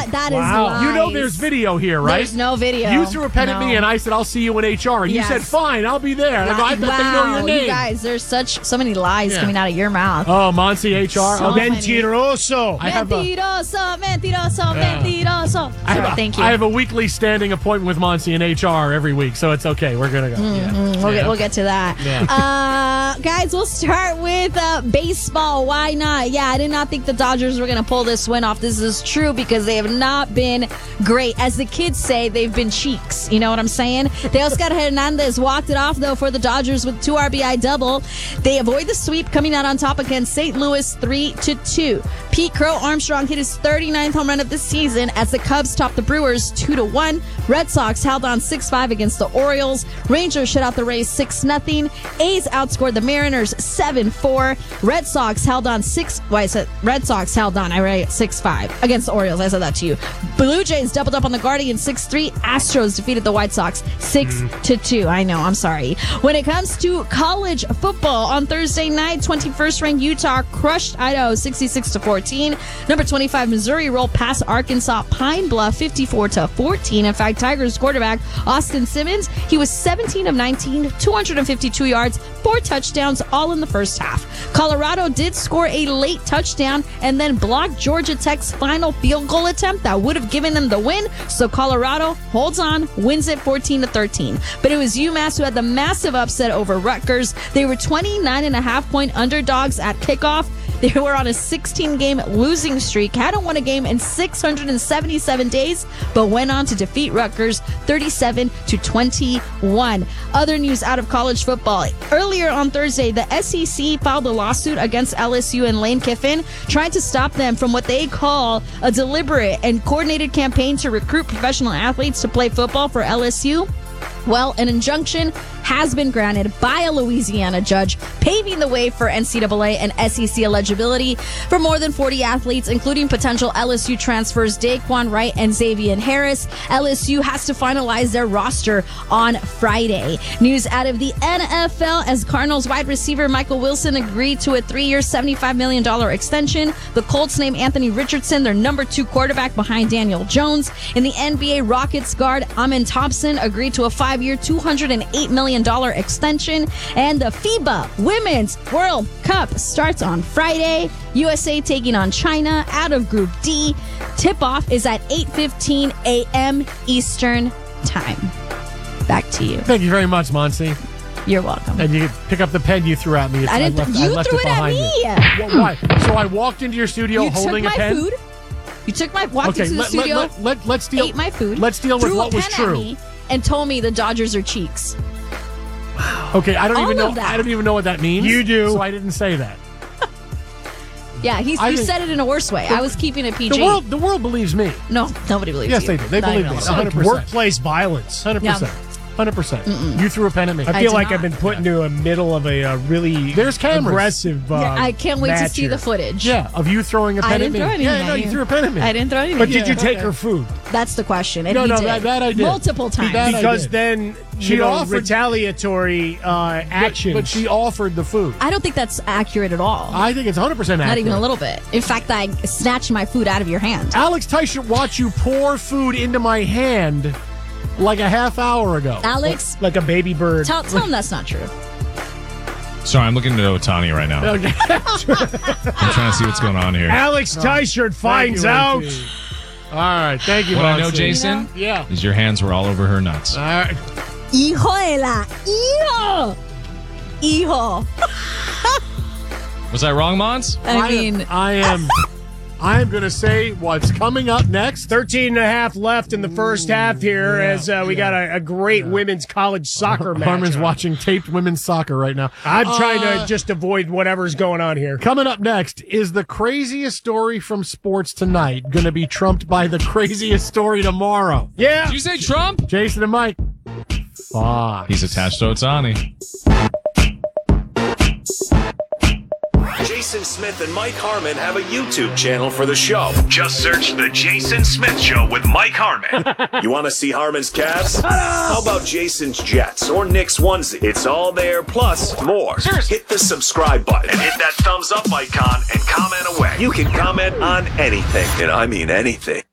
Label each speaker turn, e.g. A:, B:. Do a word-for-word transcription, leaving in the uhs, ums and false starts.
A: that
B: wow.
A: is lies.
B: You know there's video here, right?
A: There's no video.
B: You threw a pen
A: no.
B: at me, and I said, I'll see you in H R. And
A: yes.
B: you said, fine, I'll be there. And I go, I bet
A: wow,
B: they know your name.
A: You guys, there's such so many lies
B: yeah.
A: coming out of your mouth.
B: Oh, Monty H R.
A: So
B: oh,
C: Mentiroso.
B: I have a,
A: mentiroso, mentiroso, yeah. mentiroso.
B: I have
A: Sorry,
B: a,
A: thank you.
B: I have a weekly standing appointment with Monty in H R every week, so it's okay. We're going to go.
A: Mm-hmm.
B: Yeah.
A: We'll,
B: yeah.
A: get, we'll get to that.
B: Yeah.
A: Uh, guys, we'll start with uh, baseball. Why not? Yeah, I did not think the Dodgers were going to pull this win off. This is true because they have not been great. As the kids say, they've been cheeks. You know what I'm saying? Teoscar Hernandez walked it off, though, for the Dodgers with two R B I double. They avoid the sweep, coming out on top against Saint Louis three to two. Pete Crow Armstrong hit his thirty-ninth home run of the season as the Cubs topped the Brewers two to one. Red Sox held on six five against the Orioles. Rangers shut out the Rays six nothing. A's outscored the Mariners seven four. Red Sox held on six. Well, I said Red Sox held on. I read six five against the Orioles. I said that to you. Blue Jays doubled up on the Guardians six three. Astros defeated the White Sox six to two. I know. I'm sorry. When it comes to college football on Thursday night, twenty-first ranked Utah crushed Idaho sixty-six to fourteen. Number twenty-five Missouri rolled past Arkansas Pine Bluff fifty-four to fourteen. In fact, Tigers quarterback Austin Simmons, he was seventeen of nineteen, two hundred fifty-two yards, four touchdowns, all in the first half. Colorado did score a late touchdown and then blocked Georgia Tech's final field goal attempt that would have given them the win. So Colorado holds on, wins it fourteen to thirteen. But it was UMass who had the massive upset over Rutgers. They were twenty-nine and a half point underdogs at kickoff. They were on a sixteen-game losing streak, hadn't won a game in six hundred seventy-seven days, but went on to defeat Rutgers thirty-seven to twenty-one. Other news out of college football. Earlier on Thursday, the S E C filed a lawsuit against L S U and Lane Kiffin, trying to stop them from what they call a deliberate and coordinated campaign to recruit professional athletes to play football for L S U. Well, an injunction has been granted by a Louisiana judge, paving the way for N C double A and S E C eligibility for more than forty athletes, including potential L S U transfers Daquan Wright and Xavier Harris. L S U has to finalize their roster on Friday. News out of the N F L as Cardinals wide receiver Michael Wilson agreed to a three-year, seventy-five million dollars extension. The Colts named Anthony Richardson their number two quarterback behind Daniel Jones. In the N B A, Rockets guard Amen Thompson agreed to a five-year, two hundred eight million dollars extension. And the FIBA Women's World Cup starts on Friday. U S A taking on China out of Group D. Tip-off is at eight fifteen a.m. Eastern Time. Back to you.
B: Thank you very much, Monty.
A: You're welcome.
B: And you pick up the pen you threw at me. It's,
A: I didn't.
B: I left,
A: you
B: I left
A: threw
B: it,
A: it at
B: behind
A: me.
B: You. Well, why? So I walked into your studio
A: You
B: holding
A: took
B: a
A: my
B: pen.
A: food. You took my walked
B: Okay,
A: into the
B: let,
A: studio.
B: let, let, let, let's deal.
A: Ate my food.
B: Let's deal with
A: threw
B: what
A: a
B: was
A: pen
B: true.
A: At me and told me the Dodgers are cheeks.
B: Okay, I don't
A: All
B: even know.
A: of that.
B: I don't even know what that means.
C: You do.
B: So I didn't say that.
A: Yeah, he's,
B: I
A: you
B: think-
A: said it in a worse way. I was keeping it P G.
B: The world, the world believes me.
A: No, nobody believes
B: Yes,
A: you.
B: they do. They
A: Not
B: believe
A: even
B: me.
A: a
B: one hundred
A: little.
B: percent.
C: Workplace violence.
B: one hundred percent. one hundred percent. You threw a pen at me.
C: I
A: I
C: feel
A: did
C: like
A: not.
C: I've been put into a middle of a, uh really
B: There's cameras.
C: aggressive uh,
A: Yeah, I can't wait to
C: match
A: see
C: here.
A: the footage.
B: Yeah, of you throwing a
A: I
B: pen
A: didn't
B: at me.
A: throw anything
B: yeah,
A: at
B: no,
A: you.
B: you threw a pen at me.
A: I didn't throw anything.
C: But did
B: Yeah,
C: you take
B: okay.
C: her food?
A: That's the question. And
B: No,
A: he
B: no,
A: did.
B: that- that I did.
A: Multiple times.
B: That I
C: Because
B: did.
C: then,
B: She
C: you know,
B: offered-
C: retaliatory uh, actions.
B: But she offered the food.
A: I don't think that's accurate at all.
B: I think it's one hundred percent accurate.
A: Not even a little bit. In fact, I snatched my food out of your hand.
B: Alex Teichert watched you pour food into my hand like a half hour ago.
A: Alex,
C: like a baby bird.
A: tell, tell him that's not true.
D: Sorry, I'm looking at Otani right now.
B: Okay.
D: I'm trying to see what's going on here.
C: Alex Teichert finds
B: Thank you,
C: out.
B: A T. All right, thank you.
D: What I know,
B: Monty.
D: Jason,
B: Yeah.
D: is your hands were all over her nuts.
B: All right.
A: Hijo de la. Hijo. Hijo.
D: Was I wrong, Mons?
A: I mean,
B: am, I am. I am going to say what's coming up next.
C: thirteen and a half left in the first half here
B: Yeah,
C: as uh, we got a, a great women's college soccer match.
B: Harmon's
C: on.
B: watching taped women's soccer right now.
C: I'm trying
B: Uh,
C: to just avoid whatever's going on here.
B: Coming up next, is the craziest story from sports tonight going to be trumped by the craziest story tomorrow?
C: Yeah.
D: Did you say Trump?
B: Jason and Mike. Fox.
D: He's attached to Otani.
E: Jason Smith and Mike Harmon have a YouTube channel for the show. Just search The Jason Smith Show with Mike Harmon. You want to see Harmon's Cavs? How about Jason's Jets or Nick's onesie? It's all there, plus more. Hit the subscribe button and hit that thumbs up icon and comment away. You can comment on anything, and I mean anything.